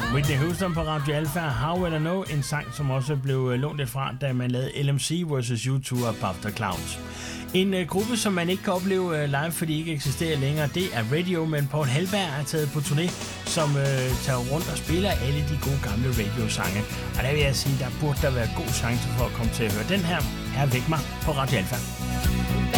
Whitney Houston på Radio Alpha, How Will I Know, en sang, som også blev lånt lidt fra, da man lavede LMC vs. U2 og Above the Clouds. En gruppe, som man ikke kan opleve live, fordi de ikke eksisterer længere, det er Radio, men Paul Halberg er taget på turné, som tager rundt og spiller alle de gode gamle radiosange. Og der vil jeg sige, der burde der være god chance for at komme til at høre den her. Her væk mig på Radio Alpha.